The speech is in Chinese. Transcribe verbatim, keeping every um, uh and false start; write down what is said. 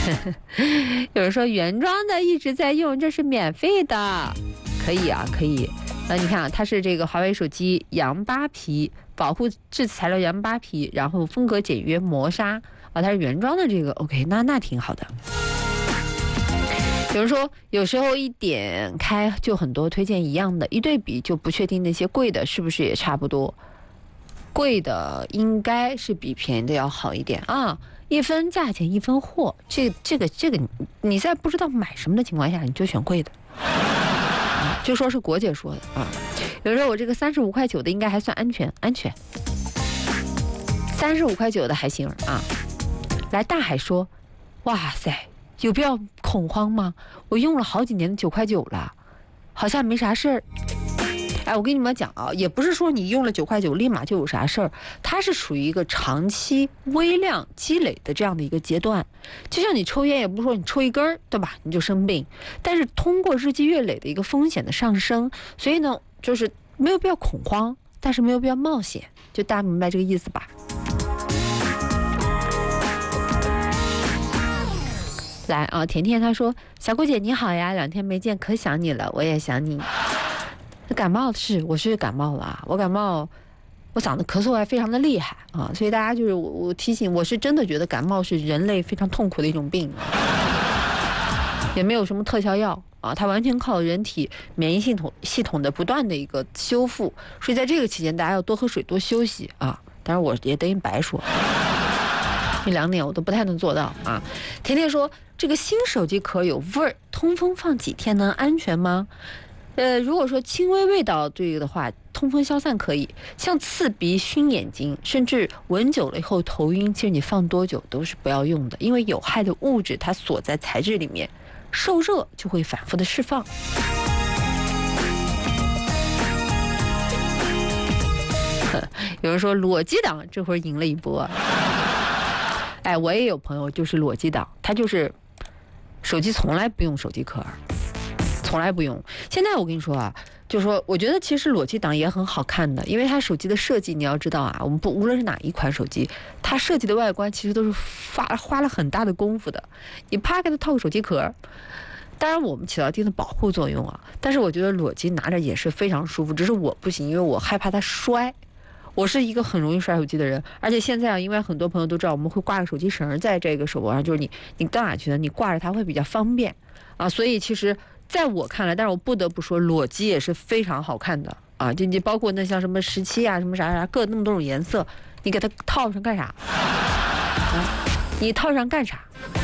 有人说原装的一直在用，这是免费的，可以啊，可以。那你看啊，它是这个华为手机羊扒皮，保护制材料羊扒皮，然后风格简约磨砂啊，它是原装的这个 ，OK， 那那挺好的。有人说有时候一点开就很多推荐一样的，一对比就不确定那些贵的是不是也差不多。贵的应该是比便宜的要好一点啊，一分价钱一分货，这这个这个你在不知道买什么的情况下，你就选贵的。就说是国姐说的啊，有人说我这个三十五块九的应该还算安全，安全。三十五块九的还行啊。来大海说，哇塞，有必要恐慌吗？我用了好几年的九块九了，好像没啥事儿。哎，我跟你们讲啊，也不是说你用了九块九立马就有啥事儿，它是属于一个长期微量积累的这样的一个阶段。就像你抽烟，也不是说你抽一根儿，对吧，你就生病。但是通过日积月累的一个风险的上升，所以呢，就是没有必要恐慌，但是没有必要冒险，就大家明白这个意思吧？来啊，甜甜她说：“小姑姐你好呀，两天没见，可想你了，我也想你。”感冒是，我是感冒了啊，我感冒，我嗓子咳嗽还非常的厉害啊，所以大家就是我我提醒，我是真的觉得感冒是人类非常痛苦的一种病，也没有什么特效药啊，它完全靠人体免疫系统系统的不断的一个修复，所以在这个期间大家要多喝水，多休息啊。当然我也等于白说，这两点我都不太能做到啊。甜甜说，这个新手机壳有味儿，通风放几天能安全吗？呃，如果说轻微味道这个的话，通风消散可以。像刺鼻、熏眼睛，甚至闻久了以后头晕，其实你放多久都是不要用的，因为有害的物质它锁在材质里面，受热就会反复的释放。有人说裸机党这会儿赢了一波。哎，我也有朋友就是裸机党，他就是手机从来不用手机壳。从来不用。现在我跟你说啊，就是说，我觉得其实裸机档也很好看的，因为它手机的设计，你要知道啊，我们不无论是哪一款手机，它设计的外观其实都是花花了很大的功夫的。你啪给它套个手机壳，当然我们起到一定的保护作用啊，但是我觉得裸机拿着也是非常舒服，只是我不行，因为我害怕它摔。我是一个很容易摔手机的人，而且现在啊，因为很多朋友都知道我们会挂个手机绳在这个手脖上，就是你你到哪去呢？你挂着它会比较方便啊，所以其实。在我看来，但是我不得不说，裸机也是非常好看的啊！就你包括那像什么十七啊，什么啥啥，各那么多种颜色，你给它套上干啥？啊，你套上干啥？